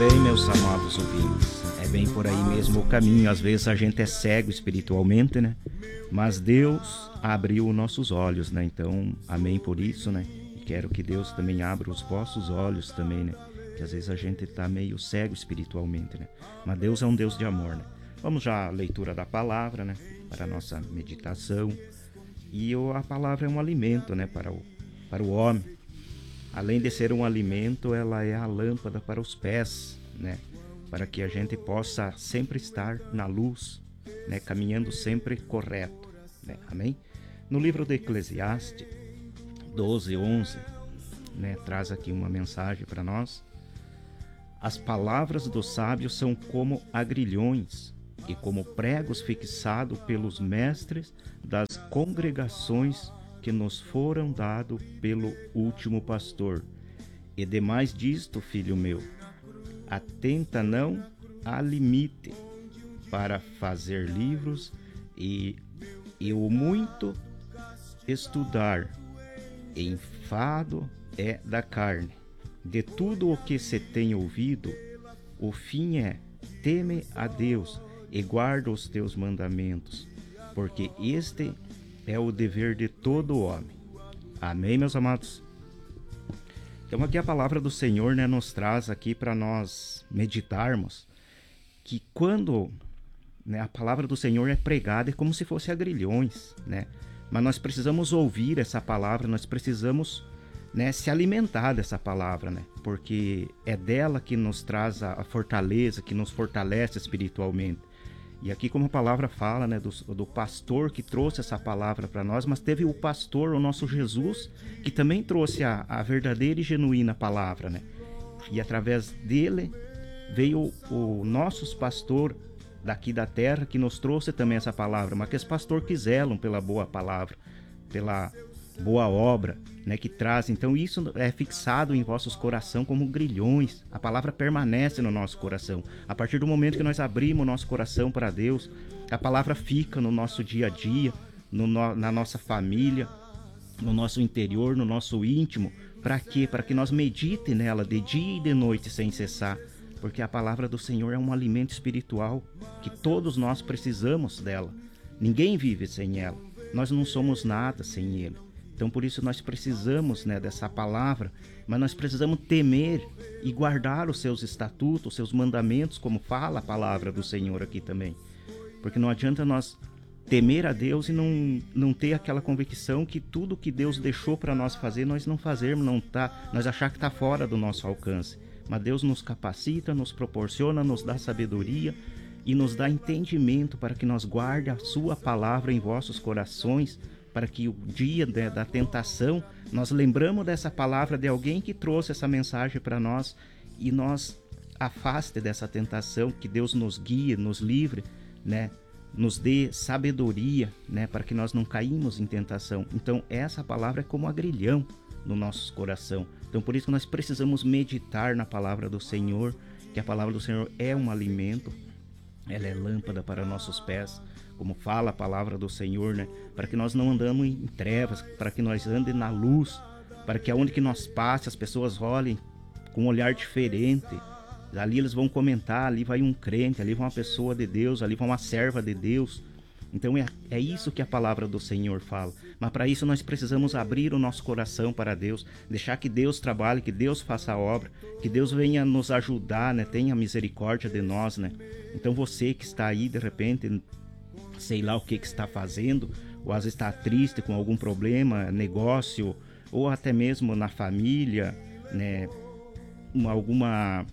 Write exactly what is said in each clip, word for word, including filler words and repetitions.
bem, meus amados ouvintes. É bem por aí mesmo o caminho. Às vezes a gente é cego espiritualmente, né? Mas Deus abriu nossos olhos, né? Então, amém por isso, né? E quero que Deus também abra os vossos olhos também, né? Que às vezes a gente tá meio cego espiritualmente, né? Mas Deus é um Deus de amor, né? Vamos já à leitura da palavra, né? Para a nossa meditação. E a palavra é um alimento, né? Para o, para o homem. Além de ser um alimento, ela é a lâmpada para os pés, né? Para que a gente possa sempre estar na luz, né? Caminhando sempre correto, né? Amém? No livro de Eclesiastes doze, onze, né? Traz aqui uma mensagem para nós. As palavras dos sábios são como agrilhões e como pregos fixados pelos mestres das congregações que nos foram dados pelo último pastor. E demais disto, filho meu, atenta não há limite para fazer livros e, e o muito estudar. Enfado é da carne. De tudo o que se tem ouvido, o fim é: teme a Deus e guarda os teus mandamentos, porque este é o dever de todo homem. Amém, meus amados? Então aqui a palavra do Senhor, né, nos traz aqui para nós meditarmos que quando, né, a palavra do Senhor é pregada é como se fosse a grilhões, né? Mas nós precisamos ouvir essa palavra, nós precisamos, né, se alimentar dessa palavra, né? Porque é dela que nos traz a, a fortaleza, que nos fortalece espiritualmente. E aqui, como a palavra fala, né, do, do pastor que trouxe essa palavra para nós, mas teve o pastor, o nosso Jesus, que também trouxe a, a verdadeira e genuína palavra, né? E através dele veio o nosso pastor daqui da terra, que nos trouxe também essa palavra, mas que esse pastor que zelam pela boa palavra, pela boa obra, né, que traz. Então isso é fixado em vossos coração como grilhões. A palavra permanece no nosso coração. A partir do momento que nós abrimos o nosso coração para Deus, a palavra fica no nosso dia a dia, no, na nossa família, no nosso interior, no nosso íntimo. Para quê? Para que nós medite nela de dia e de noite sem cessar. Porque a palavra do Senhor é um alimento espiritual que todos nós precisamos dela. Ninguém vive sem ela. Nós não somos nada sem ele. Então por isso nós precisamos, né, dessa palavra, mas nós precisamos temer e guardar os seus estatutos, os seus mandamentos, como fala a palavra do Senhor aqui também. Porque não adianta nós temer a Deus e não, não ter aquela convicção que tudo que Deus deixou para nós fazer, nós não fazermos, não tá, nós achar que está fora do nosso alcance. Mas Deus nos capacita, nos proporciona, nos dá sabedoria e nos dá entendimento para que nós guarde a sua palavra em vossos corações, para que o dia de, da tentação, nós lembramos dessa palavra de alguém que trouxe essa mensagem para nós e nós afaste dessa tentação, que Deus nos guie, nos livre, né? Nos dê sabedoria, né? Para que nós não caímos em tentação. Então essa palavra é como agrilhão no nosso coração. Então por isso nós precisamos meditar na palavra do Senhor, que a palavra do Senhor é um alimento, ela é lâmpada para nossos pés, como fala a palavra do Senhor, né? Para que nós não andamos em trevas, para que nós andemos na luz, para que aonde que nós passe as pessoas olhem com um olhar diferente. Ali eles vão comentar, ali vai um crente, ali vai uma pessoa de Deus, ali vai uma serva de Deus. Então é, é isso que a palavra do Senhor fala. Mas para isso nós precisamos abrir o nosso coração para Deus, deixar que Deus trabalhe, que Deus faça a obra, que Deus venha nos ajudar, né? Tenha misericórdia de nós, né? Então você que está aí de repente, sei lá o que, que está fazendo, ou às vezes está triste com algum problema, negócio, ou até mesmo na família, né? Uma, alguma,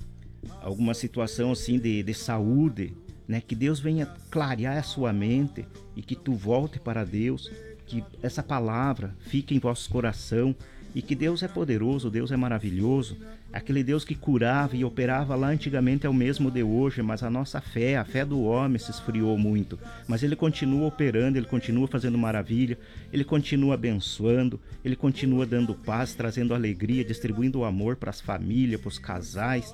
alguma situação assim de, de saúde, né? Que Deus venha clarear a sua mente e que tu volte para Deus, que essa palavra fique em vosso coração e que Deus é poderoso, Deus é maravilhoso. Aquele Deus que curava e operava lá antigamente é o mesmo de hoje, mas a nossa fé, a fé do homem se esfriou muito. Mas ele continua operando, ele continua fazendo maravilha, ele continua abençoando, ele continua dando paz, trazendo alegria, distribuindo o amor para as famílias, para os casais.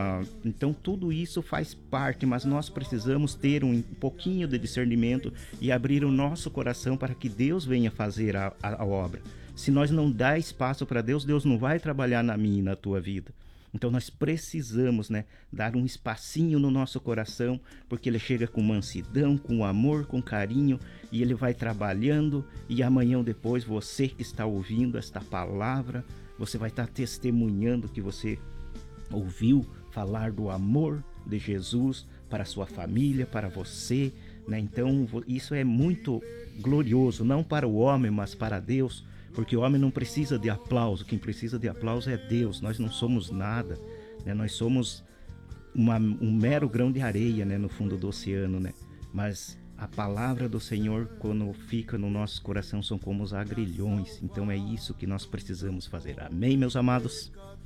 Então tudo isso faz parte, mas nós precisamos ter um pouquinho de discernimento e abrir o nosso coração para que Deus venha fazer a, a, a obra. Se nós não dá espaço para Deus, Deus não vai trabalhar na minha e na tua vida. Então nós precisamos, né, dar um espacinho no nosso coração, porque ele chega com mansidão, com amor, com carinho, e ele vai trabalhando, e amanhã ou depois você que está ouvindo esta palavra, você vai estar testemunhando que você ouviu falar do amor de Jesus para a sua família, para você, né? Então isso é muito glorioso, não para o homem, mas para Deus, porque o homem não precisa de aplauso, quem precisa de aplauso é Deus. Nós não somos nada, né? Nós somos uma, um mero grão de areia, né, no fundo do oceano, né? Mas a palavra do Senhor, quando fica no nosso coração, são como os agrilhões. Então é isso que nós precisamos fazer. Amém, meus amados?